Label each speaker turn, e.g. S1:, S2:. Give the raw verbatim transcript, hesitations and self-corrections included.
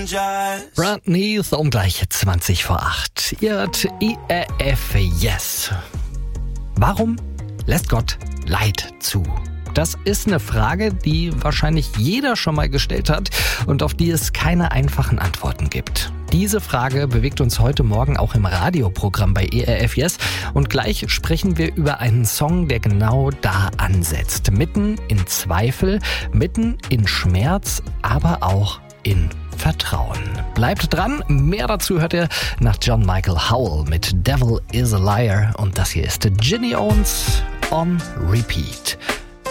S1: Brand new um gleich zwanzig vor acht. Ihr hört E R F Yes. Warum lässt Gott Leid zu? Das ist eine Frage, die wahrscheinlich jeder schon mal gestellt hat und auf die es keine einfachen Antworten gibt. Diese Frage bewegt uns heute Morgen auch im Radioprogramm bei E R F Yes und gleich sprechen wir über einen Song, der genau da ansetzt. Mitten in Zweifel, mitten in Schmerz, aber auch in Vertrauen. Bleibt dran, mehr dazu hört ihr nach John Michael Howell mit Devil is a Liar und das hier ist Ginny Owens on Repeat.